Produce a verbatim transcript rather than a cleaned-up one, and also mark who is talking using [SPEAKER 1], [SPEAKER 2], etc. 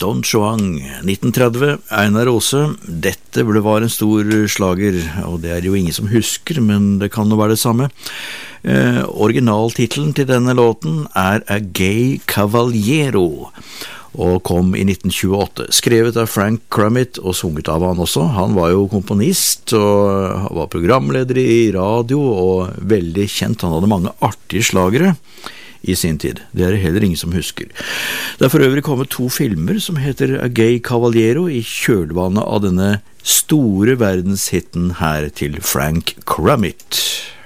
[SPEAKER 1] Don Juan, nitten tretti, Einar Aase. Dette ble var en stor slager, og det er jo ingen som husker, men det kan jo være det samme. Eh, originaltitelen til denne låten er A Gay Cavaliero, og kom i nitten tjueåtte. Skrevet av Frank Crumit og sunget av han også. Han var jo komponist og var programleder i radio og veldig kjent. Han hadde mange artige slagere i sin tid. Det er det heller ingen som husker. Det er for øvrig kommet to filmer som heter A Gay Cavaliero i kjølvannet av denne store verdenshitten her til Frank Crumit.